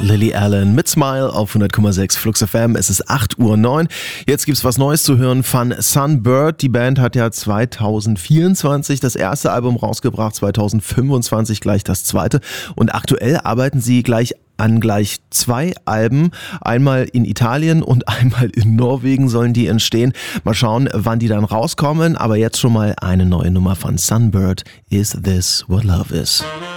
Lily Allen mit Smile auf 100,6 Flux FM. Es ist 8:09 Uhr. Jetzt gibt's was Neues zu hören von Sunbird. Die Band hat ja 2024 das erste Album rausgebracht, 2025 gleich das zweite. Und aktuell arbeiten sie gleich zwei Alben. Einmal in Italien und einmal in Norwegen sollen die entstehen. Mal schauen, wann die dann rauskommen. Aber jetzt schon mal eine neue Nummer von Sunbird. Is This What Love Is?